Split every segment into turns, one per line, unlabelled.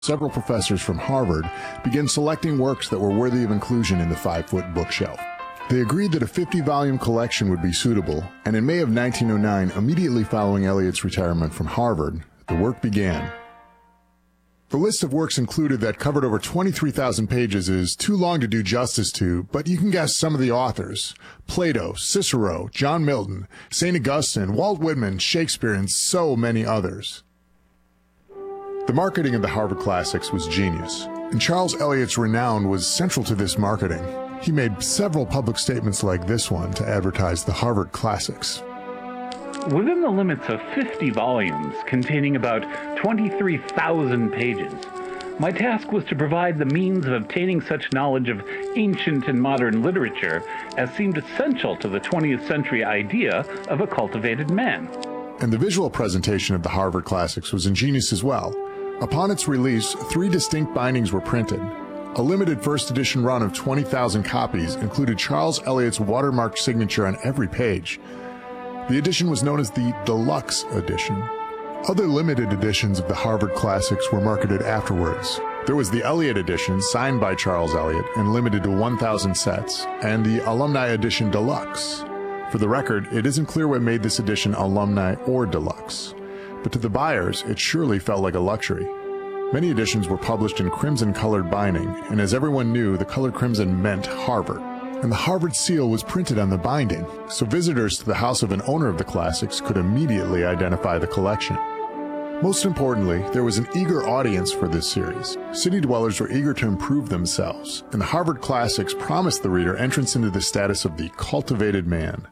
several professors from Harvard began selecting works that were worthy of inclusion in the 5-foot bookshelf. They agreed that a 50-volume collection would be suitable, and in May of 1909, immediately following Eliot's retirement from Harvard, the work began. The list of works included that covered over 23,000 pages is too long to do justice to, but you can guess some of the authors: Plato, Cicero, John Milton, St. Augustine, Walt Whitman, Shakespeare, and so many others. The marketing of the Harvard Classics was genius, and Charles Eliot's renown was central to this marketing. He made several public statements like this one to advertise the Harvard Classics.
Within the limits of 50 volumes containing about 23,000 pages, my task was to provide the means of obtaining such knowledge of ancient and modern literature as seemed essential to the 20th century idea of a cultivated man.
And the visual presentation of the Harvard Classics was ingenious as well. Upon its release, 3 distinct bindings were printed. A limited first edition run of 20,000 copies included Charles Eliot's watermarked signature on every page. The edition was known as the Deluxe Edition. Other limited editions of the Harvard Classics were marketed afterwards. There was the Eliot Edition, signed by Charles Eliot and limited to 1,000 sets, and the Alumni Edition Deluxe. For the record, it isn't clear what made this edition alumni or deluxe, but to the buyers, it surely felt like a luxury. Many editions were published in crimson-colored binding, and as everyone knew, the color crimson meant Harvard. And the Harvard seal was printed on the binding, so visitors to the house of an owner of the classics could immediately identify the collection. Most importantly, there was an eager audience for this series. City dwellers were eager to improve themselves, and the Harvard Classics promised the reader entrance into the status of the cultivated man.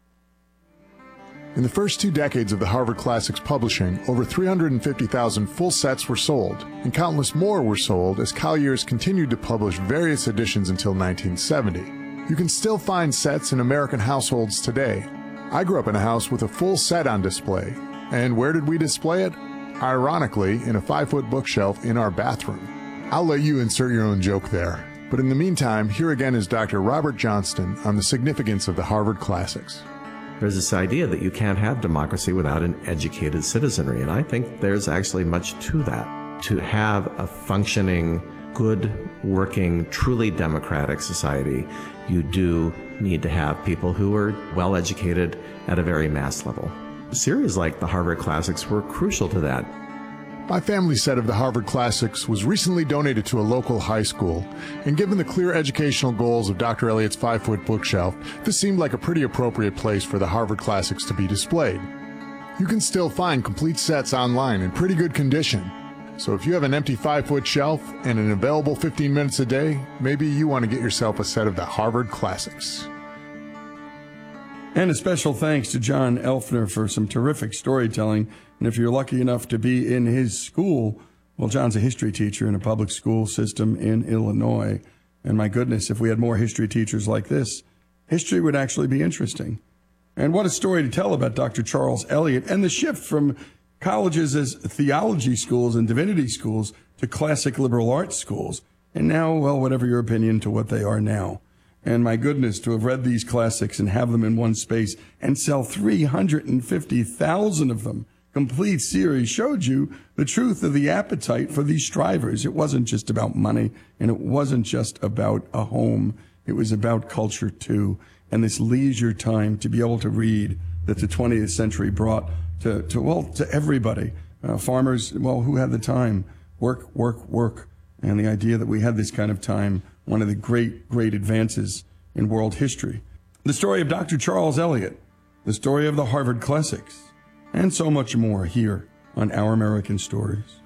In the first 2 decades of the Harvard Classics publishing, over 350,000 full sets were sold, and countless more were sold as Collier's continued to publish various editions until 1970. You can still find sets in American households today. I grew up in a house with a full set on display, and where did we display it? Ironically, in a 5-foot bookshelf in our bathroom. I'll let you insert your own joke there. But in the meantime, here again is Dr. Robert Johnston on the significance of the Harvard Classics.
There's this idea that you can't have democracy without an educated citizenry, and I think there's actually much to that. To have a functioning, good, working, truly democratic society, you do need to have people who are well educated at a very mass level. Series like the Harvard Classics were crucial to that.
My family set of the Harvard Classics was recently donated to a local high school, and given the clear educational goals of Dr. Eliot's 5-foot bookshelf, this seemed like a pretty appropriate place for the Harvard Classics to be displayed. You can still find complete sets online in pretty good condition, so if you have an empty 5-foot shelf and an available 15 minutes a day, maybe you want to get yourself a set of the Harvard Classics.
And a special thanks to John Elfner for some terrific storytelling. And if you're lucky enough to be in his school, well, John's a history teacher in a public school system in Illinois. And my goodness, if we had more history teachers like this, history would actually be interesting. And what a story to tell about Dr. Charles Eliot and the shift from colleges as theology schools and divinity schools to classic liberal arts schools. And now, well, whatever your opinion, to what they are now. And my goodness, to have read these classics and have them in one space and sell 350,000 of them, complete series, showed you the truth of the appetite for these strivers. It wasn't just about money, and it wasn't just about a home. It was about culture, too, and this leisure time to be able to read that the 20th century brought to everybody. Farmers, well, who had the time? Work, work, work. And the idea that we had this kind of time, one of the great, great advances in world history. The story of Dr. Charles Eliot, the story of the Harvard Classics, and so much more here on Our American Stories.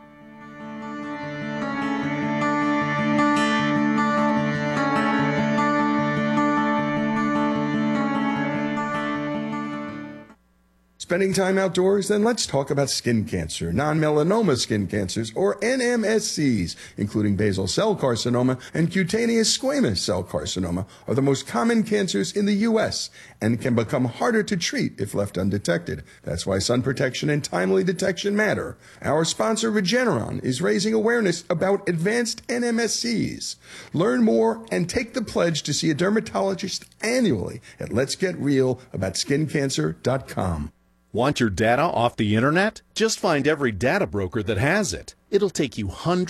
Spending time outdoors? Then let's talk about skin cancer. Non-melanoma skin cancers, or NMSCs, including basal cell carcinoma and cutaneous squamous cell carcinoma, are the most common cancers in the U.S. and can become harder to treat if left undetected. That's why sun protection and timely detection matter. Our sponsor, Regeneron, is raising awareness about advanced NMSCs. Learn more and take the pledge to see a dermatologist annually at letsgetrealaboutSkinCancer.com.
Want your data off the internet? Just find every data broker that has it. It'll take you hundreds